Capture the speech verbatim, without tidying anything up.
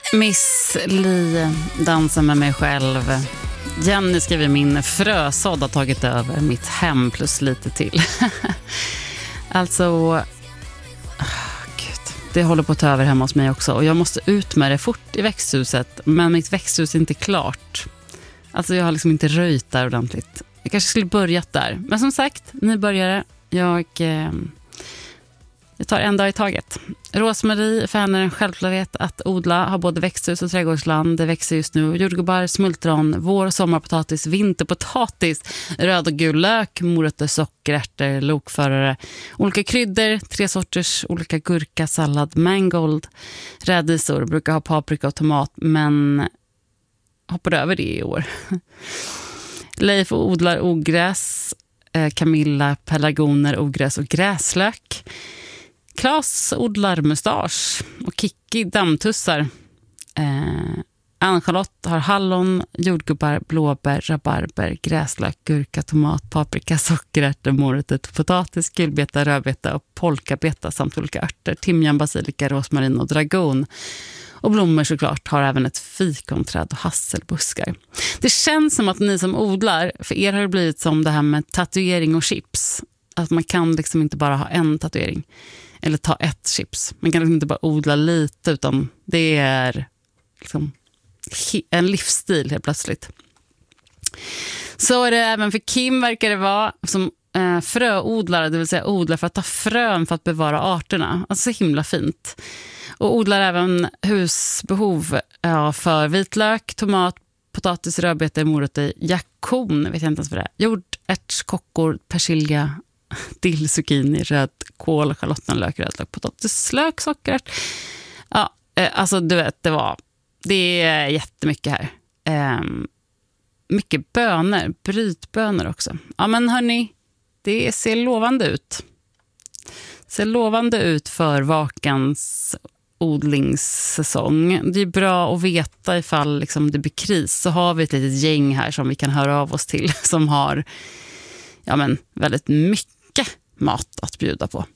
Miss Li dansar med mig själv. Jenny skriver min frösådd har tagit över mitt hem plus lite till. Alltså, oh, Gud, det håller på att ta över hemma hos mig också. Och jag måste ut med det fort i växthuset. Men mitt växthus är inte klart. Alltså jag har liksom inte röjt där ordentligt. Jag kanske skulle börjat där. Men som sagt, ni började. Jag... Eh, Jag tar en dag i taget. Rosmarie, för henne är en självklarhet att odla, har både växthus och trädgårdsland. Det växer just nu jordgubbar, smultron, vår- och sommarpotatis, vinterpotatis, röd och gul lök, morötter, sockerärtor, lokförare, olika kryddor, tre sorters olika gurka, sallad, mangold, rädisor, brukar ha paprika och tomat, men hoppade över det i år. Leif odlar ogräs, Camilla pelargoner, ogräs och gräslök. Klas odlar mustasch och Kiki dammtussar. Eh, Ann-Charlotte har hallon, jordgubbar, blåbär, rabarber, gräslök, gurka, tomat, paprika, sockerärtor, morötter, potatis, gulbeta, rödbeta och polkabeta samt olika örter, timjan, basilika, rosmarin och dragon. Och blommor såklart har även ett fikonträd och hasselbuskar. Det känns som att ni som odlar, för er har det blivit som det här med tatuering och chips. Att man kan liksom inte bara ha en tatuering eller ta ett chips. Man kan liksom inte bara odla lite, utan det är liksom en livsstil helt plötsligt. Så är det även för Kim, verkar det vara, som eh, fröodlare, det vill säga odlar för att ta frön för att bevara arterna. Alltså så himla fint. Och odlar även husbehov ja, för vitlök, tomat, potatis, rödbetor, morötter, jakon, vet jag inte ens vad det är. Jordärtskockor, persilja, dill, zucchini, rödkål, schalottenlök, rödlök, potatislök, sockerärt. Ja, alltså du vet, det var det är jättemycket här. Ehm, mycket bönor, brytbönor också. Ja, men hörni, det ser lovande ut. Ser lovande ut för Vakans odlingssäsong. Det är bra att veta ifall liksom det blir kris, så har vi ett litet gäng här som vi kan höra av oss till som har ja men väldigt mycket mat att bjuda på.